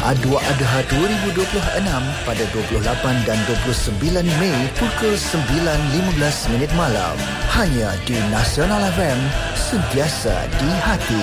Adwa Adha 2026 pada 28 dan 29 Mei pukul 9.15 malam. Hanya di Nasional FM, sentiasa di hati.